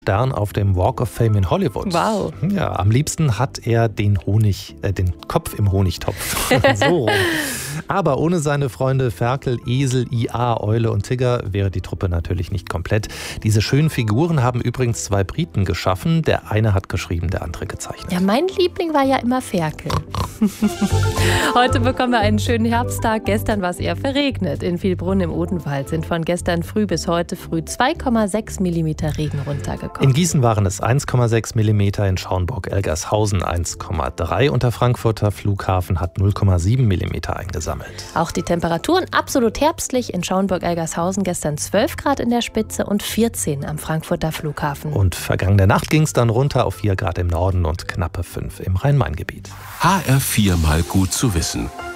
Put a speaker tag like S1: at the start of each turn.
S1: Stern auf dem Walk of Fame in Hollywood.
S2: Wow.
S1: Ja, am liebsten hat er den Kopf im Honigtopf. So rum. Aber ohne seine Freunde Ferkel, Esel, IA, Eule und Tigger wäre die Truppe natürlich nicht komplett. Diese schönen Figuren haben übrigens 2 Briten geschaffen. Der eine hat geschrieben, der andere gezeichnet.
S2: Ja, mein Liebling war ja immer Ferkel. Heute bekommen wir einen schönen Herbsttag. Gestern war es eher verregnet. In Vielbrunn im Odenwald sind von gestern früh bis heute früh 2,6 mm Regen runtergekommen.
S1: In Gießen waren es 1,6 mm, in Schaumburg-Elgershausen 1,3 und der Frankfurter Flughafen hat 0,7 mm eingesammelt.
S2: Auch die Temperaturen absolut herbstlich. In Schaumburg-Elgershausen gestern 12 Grad in der Spitze und 14 am Frankfurter Flughafen.
S1: Und vergangene Nacht ging es dann runter auf 4 Grad im Norden und knappe 5 im Rhein-Main-Gebiet.
S3: HR4 mal gut zu wissen.